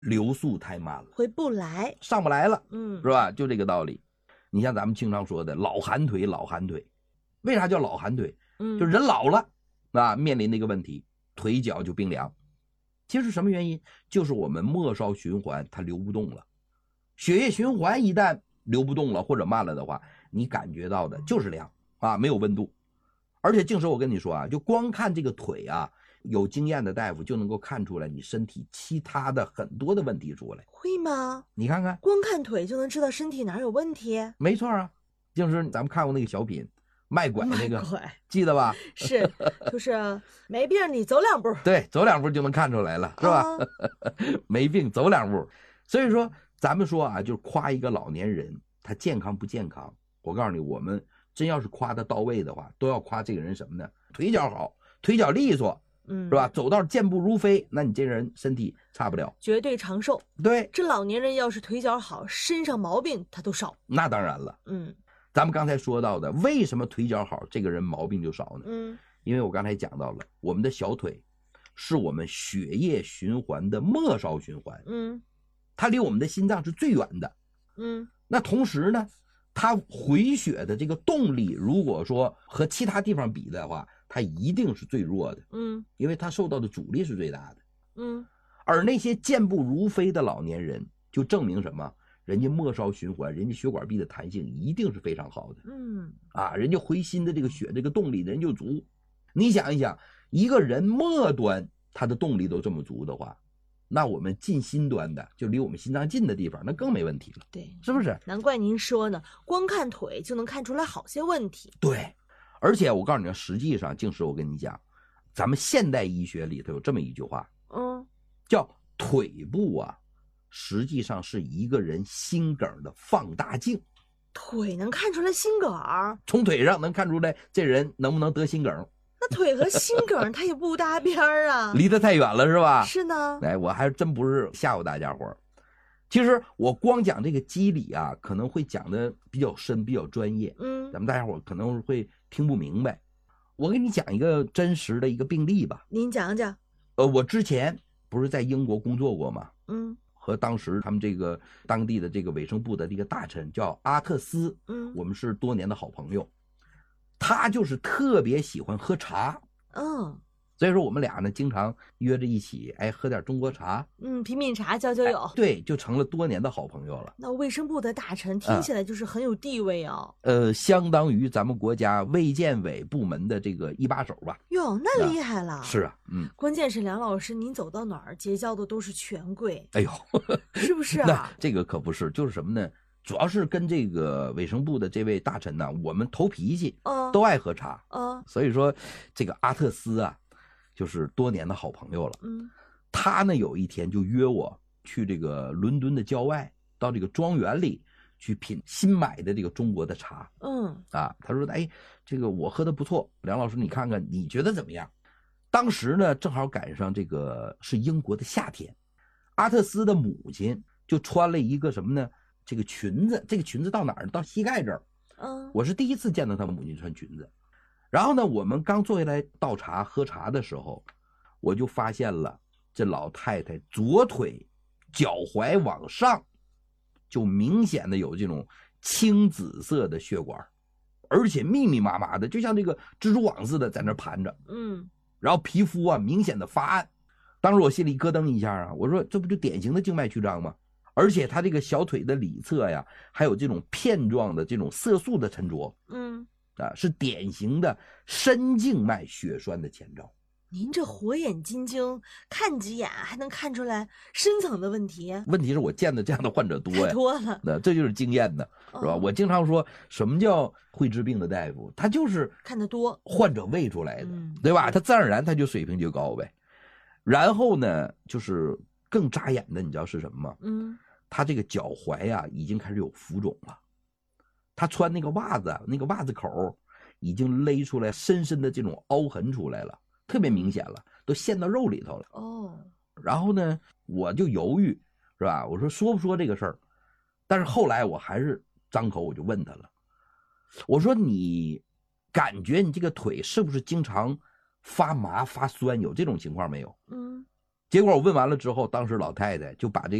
流速太慢了， 回不来， 上不来了， 嗯， 是吧？就这个道理。你像咱们经常说的老寒腿，老寒腿，为啥叫老寒腿？就人老了啊，面临的一个问题，腿脚就冰凉。其实什么原因？就是我们末梢循环它流不动了，血液循环一旦流不动了或者慢了的话，你感觉到的就是凉啊，没有温度。而且净师我跟你说啊，就光看这个腿啊，有经验的大夫就能够看出来你身体其他的很多的问题出来。 会吗？ 你看看， 光看腿就能知道身体哪有问题？ 没错啊。净师咱们看过那个小品卖拐那个， 卖拐记得吧？ 是，就是没病你走两步， 对，走两步就能看出来了，是吧？没病走两步。所以说咱们说啊，就是夸一个老年人他健康不健康，我告诉你，我们真要是夸他到位的话，都要夸这个人什么呢？腿脚好，腿脚利索，是吧？走道健步如飞，那你这人身体差不了， 绝对长寿。 对， 这老年人要是腿脚好，身上毛病他都少。 那当然了。咱们刚才说到的，为什么腿脚好，这个人毛病就少呢？因为我刚才讲到了，我们的小腿是我们血液循环的末梢循环，它离我们的心脏是最远的，那同时呢，它回血的这个动力，如果说和其他地方比的话，它一定是最弱的，因为它受到的阻力是最大的，而那些健步如飞的老年人，就证明什么？人家末梢循环，人家血管壁的弹性一定是非常好的，人家回心的这个血这个动力人就足。你想一想，一个人末端他的动力都这么足的话，那我们近心端的，就离我们心脏近的地方，那更没问题了， 对， 是不是？ 难怪您说呢，光看腿就能看出来好些问题。 对，而且我告诉你，实际上净师我跟你讲，咱们现代医学里头有这么一句话，叫腿部啊，实际上是一个人心梗的放大镜。 腿能看出来心梗？ 从腿上能看出来这人能不能得心梗。 那腿和心梗它也不搭边啊， 离得太远了是吧？ 是呢。 哎，我还真不是吓唬大家伙儿。其实我光讲这个机理啊，可能会讲的比较深，比较专业，咱们大家伙可能会听不明白。我给你讲一个真实的一个病例吧。 您讲讲。 我之前不是在英国工作过吗？和当时他们这个当地的这个卫生部的这个大臣叫阿特斯，我们是多年的好朋友。他就是特别喜欢喝茶，所以说我们俩呢经常约着一起，喝点中国茶， 品品茶，交交友， 对，就成了多年的好朋友了。 那卫生部的大臣听起来就是很有地位啊。 相当于咱们国家卫健委部门的这个一把手吧。 哟，那厉害了。 是啊， 关键是梁老师，您走到哪儿结交的都是权贵， 哎呦， 是不是啊？ 那这个可不是，就是什么呢？主要是跟这个卫生部的这位大臣呢，我们投脾气，都爱喝茶，所以说这个阿特斯啊，就是多年的好朋友了。他呢有一天就约我去这个伦敦的郊外，到这个庄园里去品新买的这个中国的茶。他说，这个我喝的不错，梁老师你看看你觉得怎么样？当时呢正好赶上这个是英国的夏天，阿特斯的母亲就穿了一个什么呢？这个裙子，这个裙子到哪儿？到膝盖这儿。我是第一次见到他母亲穿裙子。然后呢，我们刚坐下来倒茶喝茶的时候，我就发现了这老太太左腿脚踝往上就明显的有这种青紫色的血管，而且密密麻麻的，就像这个蜘蛛网似的在那盘着。然后皮肤啊明显的发暗。当时我心里咯噔一下啊，我说这不就典型的静脉曲张吗？而且他这个小腿的里侧呀，还有这种片状的这种色素的沉着，是典型的深静脉血栓的前兆。 您这火眼金睛，看几眼还能看出来深层的问题？ 问题是我见的这样的患者多呀， 太多了。 那这就是经验的，是吧？我经常说什么叫会治病的大夫，他就是看得多， 患者喂出来的，对吧？他自然而然他就水平就高呗。然后呢，就是更扎眼的，你知道是什么吗？他这个脚踝呀，已经开始有浮肿了。他穿那个袜子，那个袜子口已经勒出来深深的这种凹痕出来了，特别明显了，都陷到肉里头了。然后呢，我就犹豫，是吧？我说不说这个事儿？但是后来我还是张口我就问他了，我说你感觉你这个腿是不是经常发麻发酸，有这种情况没有？ 结果我问完了之后，当时老太太就把这